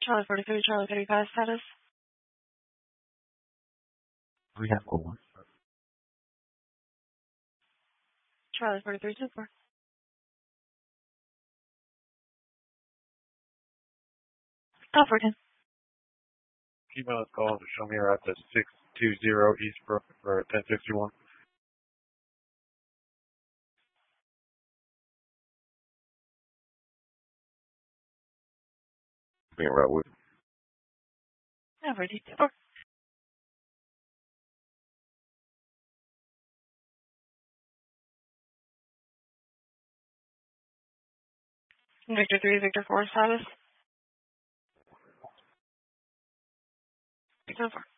Charlie 43, Charlie 35 status. We have one. Charlie 43, 24. Alfred. Email is calling to show me her at the 620 Eastbrook for 1061. Being right with you. Alfred, 24. Victor 3, Victor 4 status. 604.